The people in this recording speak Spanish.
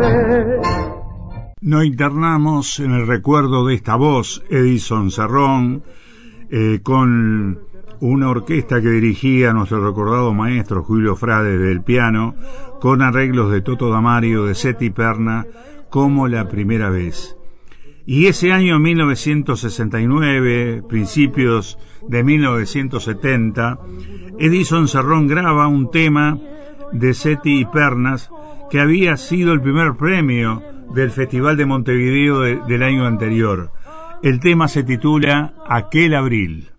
vez. Nos internamos en el recuerdo de esta voz, Edison Serrón, con una orquesta que dirigía nuestro recordado maestro Julio Frade del piano, con arreglos de Toto Damario, de Seti Perna, como la primera vez. Y ese año 1969, principios de 1970, Edison Serrón graba un tema de Seti y Pernas que había sido el primer premio del Festival de Montevideo del año anterior. El tema se titula Aquel Abril.